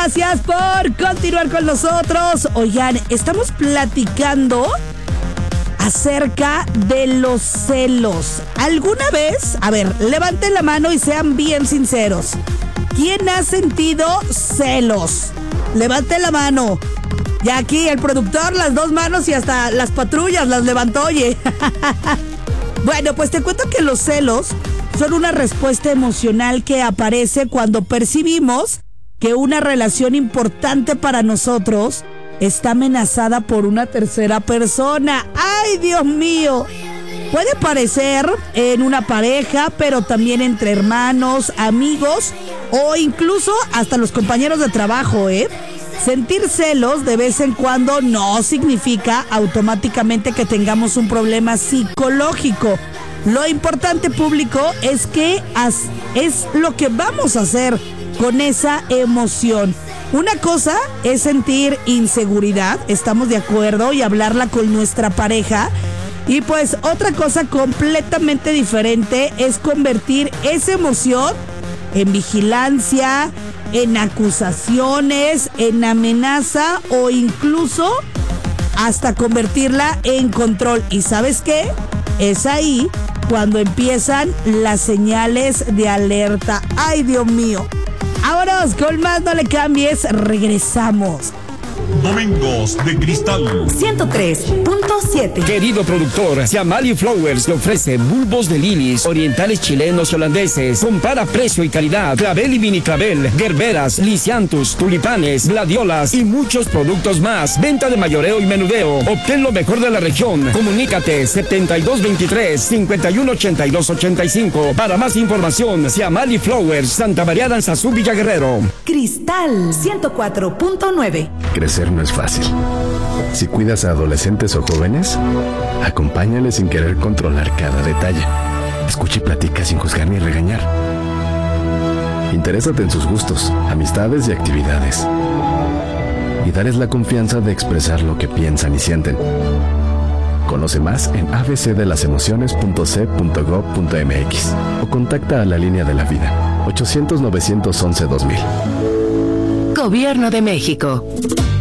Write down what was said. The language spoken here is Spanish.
gracias por continuar con nosotros. Oigan, estamos platicando acerca de los celos. ¿Alguna vez? A ver, levanten la mano y sean bien sinceros. ¿Quién ha sentido celos? Levanten la mano. Ya aquí el productor, las dos manos y hasta las patrullas las levantó, oye. Bueno, pues te cuento que los celos son una respuesta emocional que aparece cuando percibimos que una relación importante para nosotros está amenazada por una tercera persona. ¡Ay, Dios mío! Puede parecer en una pareja, pero también entre hermanos, amigos o incluso hasta los compañeros de trabajo, ¿eh? Sentir celos de vez en cuando no significa automáticamente que tengamos un problema psicológico. Lo importante, público, es que es lo que vamos a hacer con esa emoción. Una cosa es sentir inseguridad, estamos de acuerdo, y hablarla con nuestra pareja. Y pues otra cosa completamente diferente es convertir esa emoción en vigilancia, en acusaciones, en amenaza o incluso hasta convertirla en control. ¿Y sabes qué? Es ahí cuando empiezan las señales de alerta. ¡Ay, Dios mío! Ahora con más, no le cambies, regresamos. Domingos de Cristal 103.7. Querido productor, Siamali Flowers le ofrece bulbos de lilies, orientales chilenos y holandeses. Compara precio y calidad. Clavel y mini clavel, gerberas, lisianthus, tulipanes, gladiolas y muchos productos más. Venta de mayoreo y menudeo. Obtén lo mejor de la región. Comunícate 7223-518285. Para más información, Siamali Flowers, Santa María Danzazú, Villa Guerrero. Cristal 104.9. Crecer no es fácil. Si cuidas a adolescentes o jóvenes, acompáñales sin querer controlar cada detalle. Escucha y platica sin juzgar ni regañar. Interésate en sus gustos, amistades y actividades. Y darles la confianza de expresar lo que piensan y sienten. Conoce más en abcdelasemociones.c.gov.mx o contacta a la línea de la vida 800-911-2000. Gobierno de México.